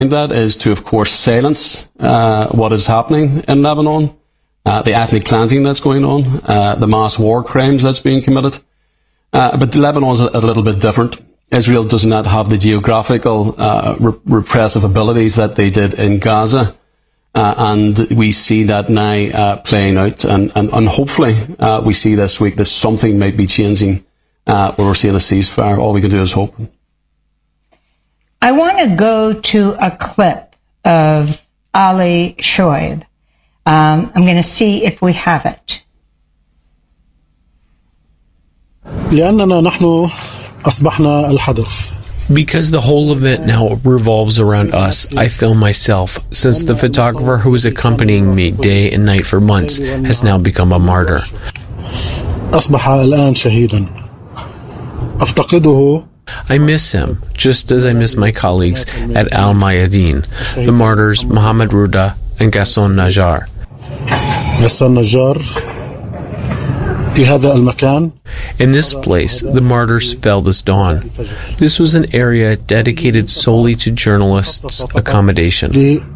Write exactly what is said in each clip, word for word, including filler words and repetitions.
That is to, of course, silence uh, what is happening in Lebanon, uh, the ethnic cleansing that's going on, uh, the mass war crimes that's being committed. Uh, but Lebanon is a, a little bit different. Israel does not have the geographical uh, re- repressive abilities that they did in Gaza. Uh, and we see that now uh, playing out. And, and, and hopefully uh, we see this week that something might be changing uh, where we're seeing a ceasefire. All we can do is hope. I want to go to a clip of Ali Shoaib. Um, I'm going to see if we have it. لأننا نحن أصبحنا الحدث. Because the whole event now revolves around us, I film myself, since the photographer who was accompanying me day and night for months has now become a martyr. أصبح الآن شهيدا. أفتقده. I miss him, just as I miss my colleagues at Al Mayadeen, the martyrs Mohammed Ruda and Ghassan Najjar. Ghassan Najjar. In this place, the martyrs fell this dawn. This was an area dedicated solely to journalists' accommodation.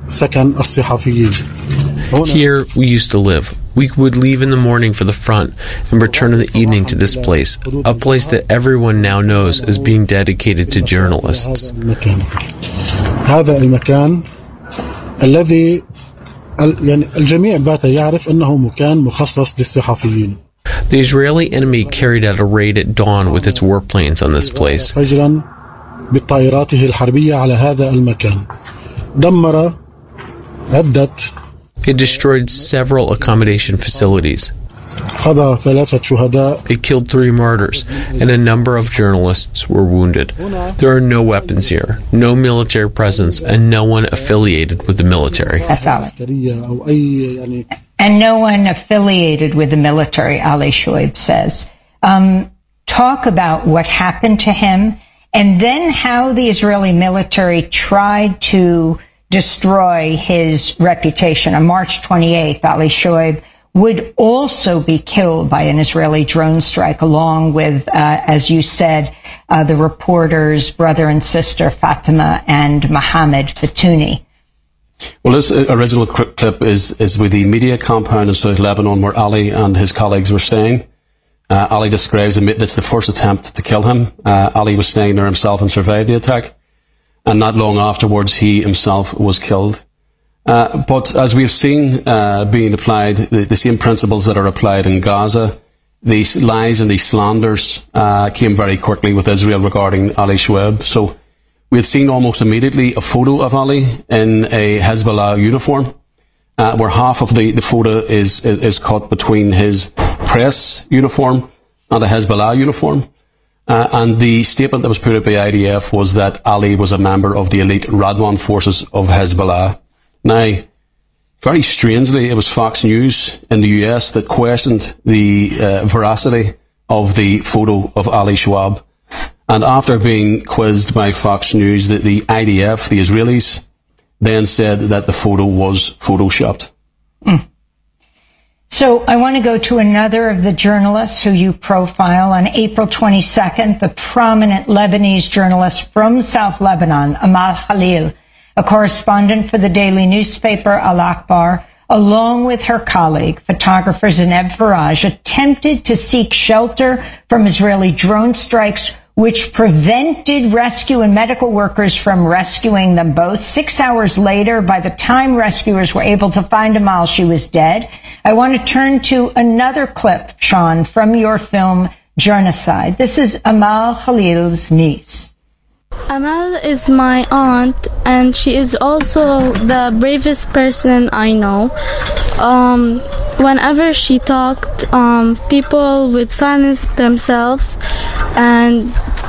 Here we used to live. We would leave in the morning for the front and return in the evening to this place, a place that everyone now knows as being dedicated to journalists. هذا المكان الذي الجميع بات يعرف أنه مكان مخصص للصحفيين. The Israeli enemy carried out a raid at dawn with its warplanes on this place. فجرا بطائراته الحربية على هذا المكان. دمر عدة. It destroyed several accommodation facilities. قضى ثلاثة شهداء. It killed three martyrs, and a number of journalists were wounded. There are no weapons here, no military presence, and no one affiliated with the military. That's all. And no one affiliated with the military, Ali Shoaib says. Um, talk about what happened to him, and then how the Israeli military tried to destroy his reputation. On March twenty-eighth, Ali Shoaib would also be killed by an Israeli drone strike, along with, uh, as you said, uh, the reporters, brother and sister Fatima and Mohammed Fatouni. Well, this original clip is, is with the media compound in South Lebanon where Ali and his colleagues were staying. Uh, Ali describes it, that's the first attempt to kill him. Uh, Ali was staying there himself and survived the attack. And not long afterwards, he himself was killed. Uh, but as we've seen uh, being applied, the, the same principles that are applied in Gaza, these lies and these slanders uh, came very quickly with Israel regarding Ali Shoaib. So we had seen almost immediately a photo of Ali in a Hezbollah uniform, uh, where half of the, the photo is, is, is cut between his press uniform and a Hezbollah uniform. Uh, and the statement that was put out by I D F was that Ali was a member of the elite Radwan forces of Hezbollah. Now, very strangely, it was Fox News in the U S that questioned the uh, veracity of the photo of Ali Shoaib. And after being quizzed by Fox News, the, the I D F, the Israelis, then said that the photo was photoshopped. Mm. So I want to go to another of the journalists who you profile. On April twenty-second, the prominent Lebanese journalist from South Lebanon, Amal Khalil, a correspondent for the daily newspaper Al Akhbar, along with her colleague, photographer Zineb Faraj, attempted to seek shelter from Israeli drone strikes, which prevented rescue and medical workers from rescuing them both. Six hours later, by the time rescuers were able to find Amal, she was dead. I want to turn to another clip, Sean, from your film, Genocide. This is Amal Khalil's niece. Amal is my aunt, and she is also the bravest person I know. Um, whenever she talked, um, people would silence themselves, and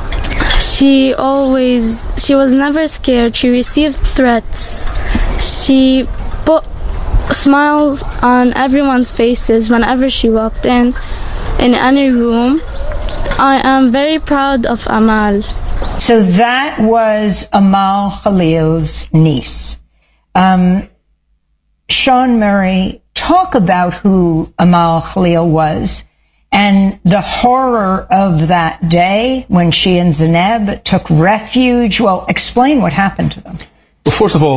she always, she was never scared. She received threats. She put smiles on everyone's faces whenever she walked in, in any room. I am very proud of Amal. So that was Amal Khalil's niece. Um, Sean Murray, talk about who Amal Khalil was and the horror of that day when she and Zineb took refuge. Well, explain what happened to them. Well, first of all,